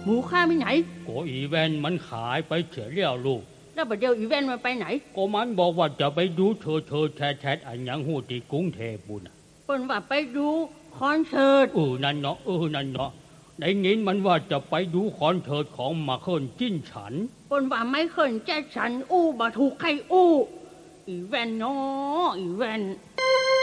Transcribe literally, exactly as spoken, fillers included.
หมูข้าไม่ไหนก็อีแวนมันขายไปเฉยแล้วลูกแล้วประเดี๋ยวอีแวนมันไปไหนก็มันบอกว่าจะไปดูเธอเธอแชทแชทอันยังหูที่กรุงเทพบุญเปิ้นว่าไปดูคอนเสิร์ตเออนั่นเนาะเออนั่นเนาะได้ยินมันว่าจะไปดูคอนเสิร์ตของมาเคิลจิ้นฉันเปิ้นว่าไม่เคิลแจ็คสันอู้บ่ถูกใครอู้อีแวนเนาะอีแวน